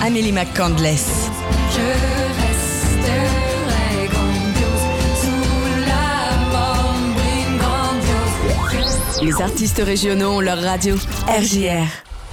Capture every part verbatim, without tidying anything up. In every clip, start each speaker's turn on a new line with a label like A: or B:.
A: Amélie McCandless.
B: Je resterai grandiose sous la membrane grandiose.
A: Les artistes régionaux ont leur radio. R J R.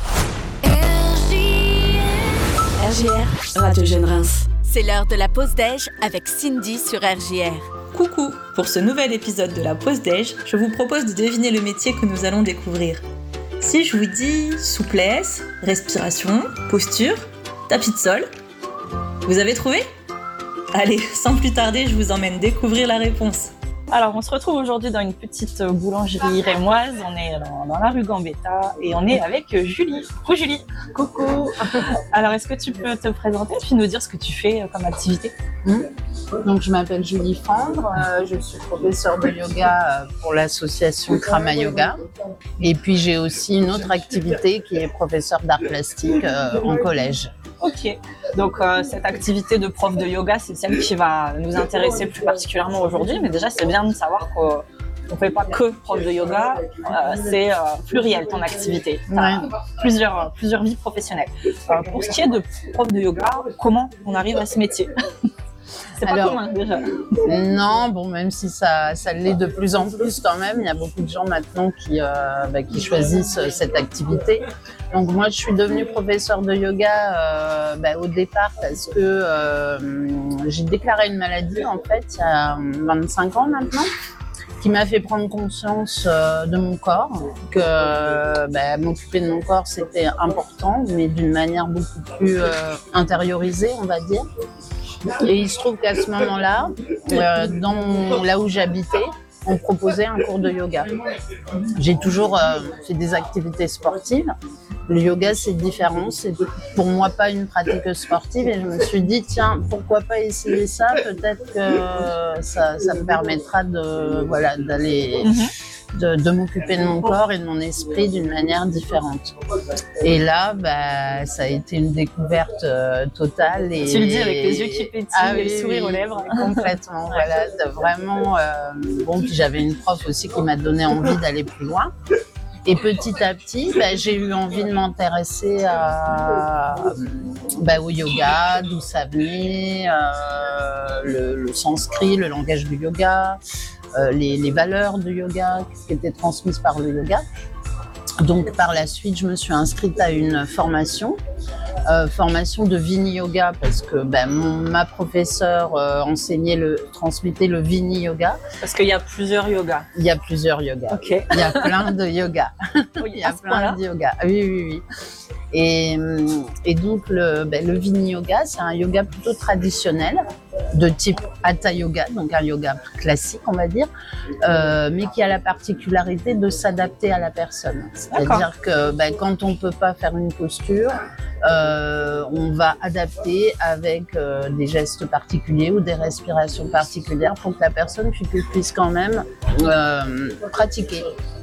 B: R J R.
A: R J R, Radio Jeune Reims.
C: C'est l'heure de la pause déj avec Cindy sur R J R.
D: Coucou! Pour ce nouvel épisode de la pause déj, je vous propose de deviner le métier que nous allons découvrir. Si je vous dis souplesse, respiration, posture, tapis de sol, vous avez trouvé? Allez, sans plus tarder, je vous emmène découvrir la réponse.
E: Alors, on se retrouve aujourd'hui dans une petite boulangerie rémoise. On est dans, dans la rue Gambetta et on est avec Julie. Coucou Julie.
F: Coucou.
E: Alors, est-ce que tu peux te présenter et puis nous dire ce que tu fais comme activité?
F: mmh. Donc, je m'appelle Julie Fandre. Euh, je suis professeure de yoga pour l'association Krama Yoga. Et puis, j'ai aussi une autre activité qui est professeure d'art plastique euh, en collège.
E: Ok. Donc, euh, cette activité de prof de yoga, c'est celle qui va nous intéresser plus particulièrement aujourd'hui. Mais déjà, c'est bien de savoir qu'on ne fait pas que prof de yoga. Euh, c'est euh, pluriel, ton activité. Tu as
F: Ouais.
E: plusieurs, plusieurs vies professionnelles. Euh, pour ce qui est de prof de yoga, comment on arrive à ce métier? C'est pas
F: Alors,
E: commun déjà.
F: Non, bon, même si ça, ça l'est de plus en plus quand même, il y a beaucoup de gens maintenant qui, euh, bah, qui choisissent cette activité. Donc moi, je suis devenue professeure de yoga euh, bah, au départ parce que euh, j'ai déclaré une maladie en fait il y a vingt-cinq ans maintenant, qui m'a fait prendre conscience euh, de mon corps, que euh, bah, m'occuper de mon corps c'était important, mais d'une manière beaucoup plus euh, intériorisée, on va dire. Et il se trouve qu'à ce moment-là, euh, dans mon- là où j'habitais, on proposait un cours de yoga. J'ai toujours euh, fait des activités sportives. Le yoga, c'est différent. C'est pour moi pas une pratique sportive. Et je me suis dit, tiens, pourquoi pas essayer ça? Peut-être que ça, ça me permettra de, voilà, d'aller, de, de m'occuper de mon corps et de mon esprit d'une manière différente. Et là, bah, ça a été une découverte euh, totale. Et,
E: Tu le dis avec les yeux qui pétillent
F: Ah
E: et le
F: oui,
E: sourire
F: oui,
E: aux lèvres.
F: Complètement, voilà, de vraiment. Euh, bon, puis j'avais une prof aussi qui m'a donné envie d'aller plus loin. Et petit à petit, bah, j'ai eu envie de m'intéresser à, bah, au yoga, d'où ça venait, euh, le, le sanskrit, le langage du yoga, euh, les, les valeurs du yoga qui étaient transmises par le yoga. Donc par la suite, je me suis inscrite à une formation, euh, formation de Vini Yoga, parce que ben, mon, ma professeure euh, enseignait le, transmettait le Vini Yoga.
E: Parce qu'il y a plusieurs yogas.
F: Il y a plusieurs yogas.
E: Ok.
F: Il y a plein de yogas.
E: Oui,
F: Il y a
E: à ce
F: plein
E: point-là.
F: de yogas. Oui, oui, oui. Et, et donc le, ben, le Vini Yoga, c'est un yoga plutôt traditionnel, de type Hatha Yoga, donc un yoga classique, on va dire, euh, mais qui a la particularité de s'adapter à la personne. C'est-à-dire que ben, quand on ne peut pas faire une posture, euh, on va adapter avec euh, des gestes particuliers ou des respirations particulières pour que la personne puisse quand même euh, pratiquer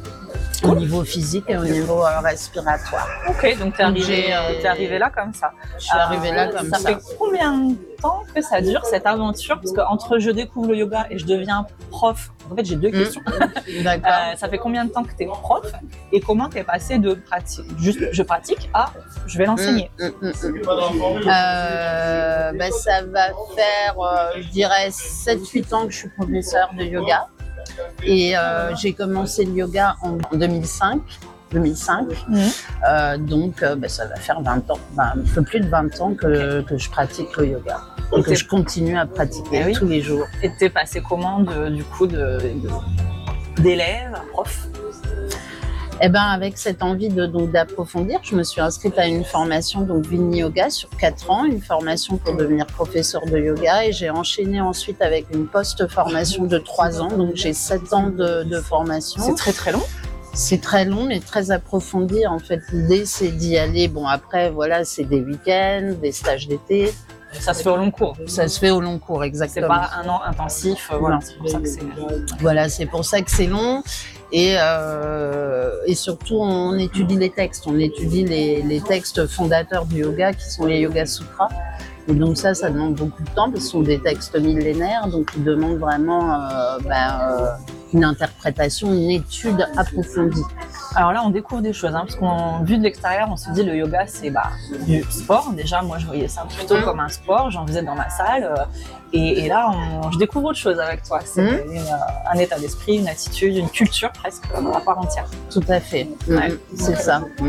F: au niveau physique et au niveau euh, respiratoire.
E: Ok, donc t'es arrivé,
F: J'ai-
E: euh, t'es arrivé là comme ça.
F: Je suis arrivée là comme ça.
E: Ça fait combien de temps que ça dure cette aventure? Parce qu'entre je découvre le yoga et je deviens prof, en fait j'ai deux
F: Mmh.
E: questions.
F: D'accord.
E: Euh, ça fait combien de temps que t'es prof et comment t'es passé de pratique, juste je pratique à je vais l'enseigner?
F: Mmh, mmh, mmh. Euh, ben, ça va faire, euh, je dirais, sept huit ans que je suis professeure de yoga. Et euh, j'ai commencé le yoga en deux mille cinq. deux mille cinq.
E: Mmh.
F: Euh, donc, euh, ben, ça va faire vingt ans, ben, un peu plus de vingt ans que, que je pratique le yoga. Et que
E: t'es-
F: je continue à pratiquer
E: Eh oui.
F: tous les jours.
E: Et t'es passé comment de, du coup de, de- d'élève à prof?
F: Eh ben, avec cette envie de, donc, d'approfondir, je me suis inscrite à une formation, donc Vini Yoga, sur quatre ans, une formation pour devenir professeur de yoga, et j'ai enchaîné ensuite avec une post-formation de trois ans, donc j'ai sept ans de, de formation.
E: C'est très très long.
F: C'est très long, mais très approfondi. En fait, l'idée, c'est d'y aller. Bon, après, voilà, c'est des week-ends, des stages d'été.
E: Ça se fait au long cours.
F: Ça se fait au long cours,
E: C'est
F: exactement.
E: pas un an intensif. euh, voilà, c'est pour ça que c'est.
F: Voilà, c'est pour ça que c'est long. Et, euh, et surtout, on étudie les textes. On étudie les, les textes fondateurs du yoga, qui sont les Yoga Sutras. Et donc ça, ça demande beaucoup de temps, parce que ce sont des textes millénaires, donc ils demandent vraiment euh, ben, euh, une interprétation, une étude approfondie.
E: Alors là, on découvre des choses, hein, parce qu'on vu de l'extérieur, on se dit le yoga, c'est bah, du sport. Déjà, moi, je voyais ça plutôt
F: Mhm.
E: comme un sport. J'en faisais dans ma salle, euh, et, et là, on- je découvre autre chose avec toi. C'est
F: Mhm.
E: une, euh, un état d'esprit, une attitude, une culture presque euh, à part entière.
F: Tout à fait.
E: Ouais.
F: Mm, c'est ça. Mm.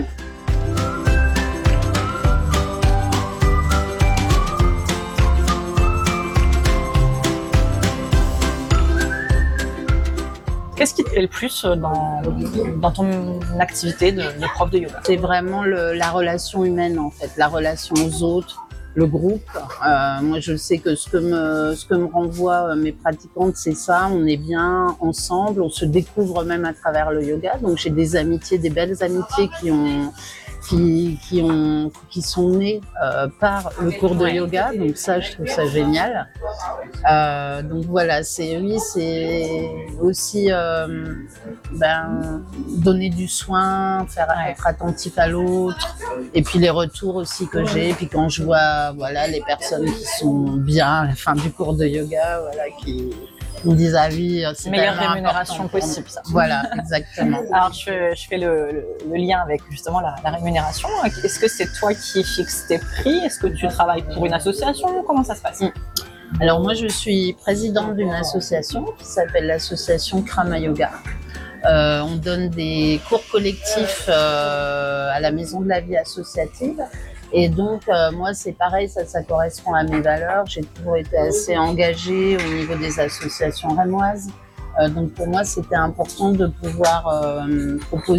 E: Qu'est-ce qui te plaît le plus euh, dans, dans ton activité de, de prof de yoga?
F: C'est vraiment le- la relation humaine, en fait, la relation aux autres, le groupe. Euh, moi, je sais que ce que me, ce que me renvoient euh, mes pratiquantes, c'est ça. On est bien ensemble, on se découvre même à travers le yoga. Donc, j'ai des amitiés, des belles amitiés qui ont, qui, qui ont, qui sont nées euh, par le cours de
E: Ouais.
F: yoga. Donc, ça, je trouve ça génial. Euh, donc voilà, c'est oui, c'est aussi euh, ben, donner du soin, faire
E: Ouais.
F: être attentif à l'autre, et puis les retours aussi que j'ai. Et puis quand je vois voilà les personnes qui sont bien à la fin du cours de yoga, voilà, qui me disent ah oui, c'est
E: Meilleure
F: tellement
E: rémunération
F: important pour moi.
E: possible, ça.
F: Voilà, exactement.
E: Alors, je, je fais le, le- le lien avec justement la, la rémunération. Est-ce que c'est toi qui fixes tes prix? Est-ce que tu travailles pour une association? Comment ça se passe?
F: Mm. Alors moi, je suis présidente d'une association qui s'appelle l'association Krama Yoga. Euh, on donne des cours collectifs euh, à la Maison de la Vie associative. Et donc, euh, moi, c'est pareil, ça, ça correspond à mes valeurs. J'ai toujours été assez engagée au niveau des associations rémoises. Euh, donc, pour moi, c'était important de pouvoir euh, proposer